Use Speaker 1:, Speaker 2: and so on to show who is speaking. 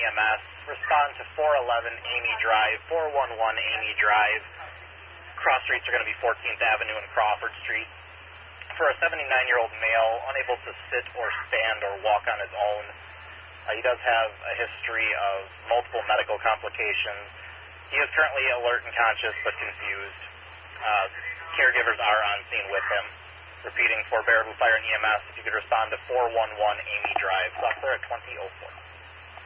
Speaker 1: EMS. Respond to 411 Amy Drive, 411 Amy Drive. Cross streets are going to be 14th Avenue and Crawford Street. For a 79-year-old male, unable to sit or stand or walk on his own. He does have a history of multiple medical complications. He is currently alert and conscious but confused. Caregivers are on scene with him. Repeating, for Baraboo Fire and EMS, if you could respond to 411 Amy Drive. Stop there at 2004.